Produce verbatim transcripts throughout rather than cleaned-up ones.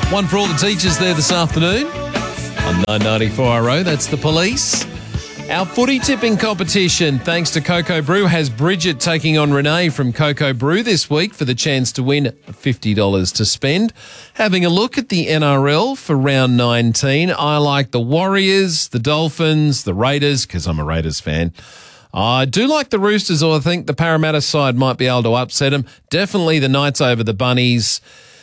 One for all the teachers there this afternoon. On nine ninety-four R O, that's the Police. Our footy tipping competition, thanks to Cocoa Brew, has Bridget taking on Renee from Cocoa Brew this week for the chance to win fifty dollars to spend. Having a look at the N R L for round nineteen, I like the Warriors, the Dolphins, the Raiders, because I'm a Raiders fan. I do like the Roosters, or I think the Parramatta side might be able to upset them. Definitely the Knights over the Bunnies.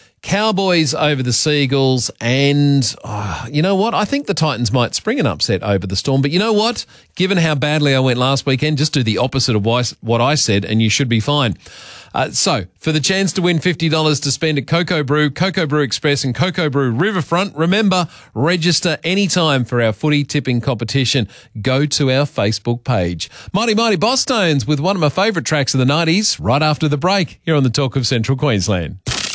Cowboys over the Seagulls, and oh, you know what? I think the Titans might spring an upset over the Storm. But you know what? Given how badly I went last weekend, just do the opposite of what I said and you should be fine. Uh, so, for the chance to win fifty dollars to spend at Cocoa Brew, Cocoa Brew Express and Cocoa Brew Riverfront, remember, register anytime for our footy tipping competition. Go to our Facebook page. Mighty Mighty Bosstones with one of my favourite tracks of the nineties right after the break here on the Talk of Central Queensland.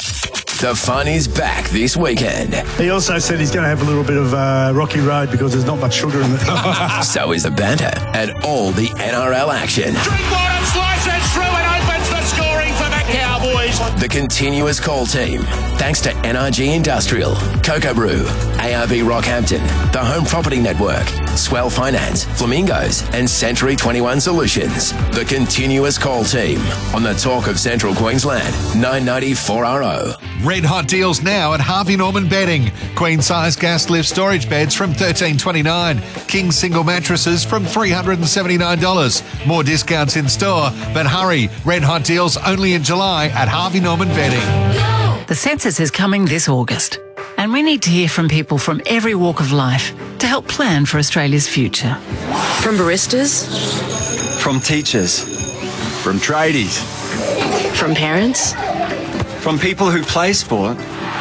The fun is back this weekend. He also said he's going to have a little bit of uh, rocky road because there's not much sugar in it. So is the banter and all the N R L action. Drinkwater slices through and opens the scoring for the Cowboys. The continuous call team, thanks to N R G Industrial, Cocoa Brew, A R B Rockhampton, the Home Property Network, Swell Finance, Flamingos, and Century twenty-one Solutions. The continuous call team on the Talk of Central Queensland, nine ninety-four R O. Red hot deals now at Harvey Norman Bedding. Queen size gas lift storage beds from thirteen twenty-nine. King single mattresses from three hundred seventy-nine dollars. More discounts in store, but hurry, red hot deals only in July at Harvey Norman Bedding. The census is coming this August, and we need to hear from people from every walk of life to help plan for Australia's future. From baristas, from teachers, from tradies, from parents, from people who play sport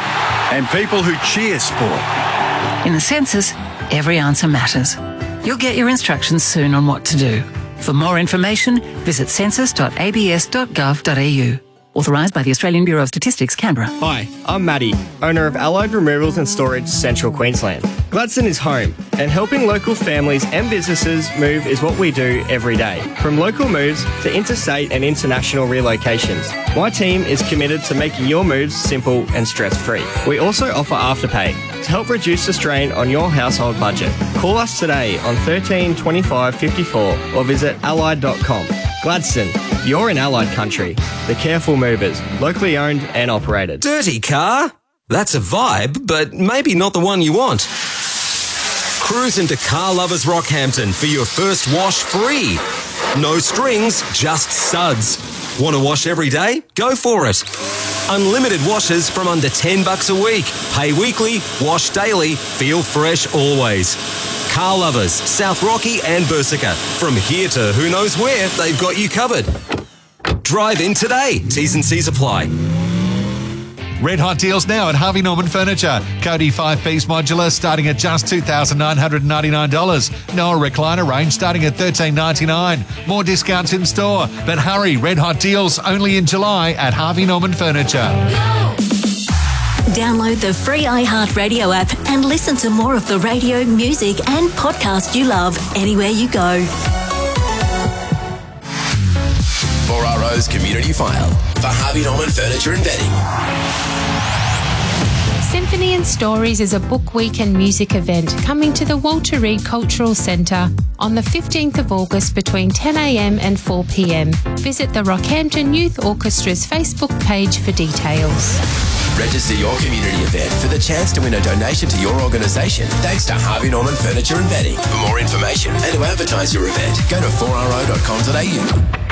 and people who cheer sport. In the census, every answer matters. You'll get your instructions soon on what to do. For more information, visit census dot a b s dot gov dot a u. Authorised by the Australian Bureau of Statistics, Canberra. Hi, I'm Matty, owner of Allied Removals and Storage, Central Queensland. Gladstone is home, and helping local families and businesses move is what we do every day. From local moves to interstate and international relocations, my team is committed to making your moves simple and stress-free. We also offer Afterpay to help reduce the strain on your household budget. Call us today on thirteen twenty-five fifty-four or visit allied dot com. Gladstone, you're in Allied country. The Careful Movers, locally owned and operated. Dirty car? That's a vibe, but maybe not the one you want. Cruise into Car Lovers Rockhampton for your first wash free. No strings, just suds. Want to wash every day? Go for it. Unlimited washes from under ten bucks a week. Pay weekly, wash daily, feel fresh always. Car Lovers, South Rocky and Bursica. From here to who knows where, they've got you covered. Drive in today. T's and C's apply. Red hot deals now at Harvey Norman Furniture. Cody five piece modular starting at just two thousand nine hundred ninety-nine dollars. Noah recliner range starting at thirteen ninety-nine dollars. More discounts in store. But hurry, red hot deals only in July at Harvey Norman Furniture. Download the free iHeartRadio app and listen to more of the radio, music and podcast you love anywhere you go. four R O's Community File for Harvey Norman Furniture and Bedding. Symphony and Stories is a book week and music event coming to the Walter Reed Cultural Centre on the fifteenth of August between ten a m and four p m. Visit the Rockhampton Youth Orchestra's Facebook page for details. Register your community event for the chance to win a donation to your organisation thanks to Harvey Norman Furniture and Bedding. For more information and to advertise your event, go to four r o dot com dot a u.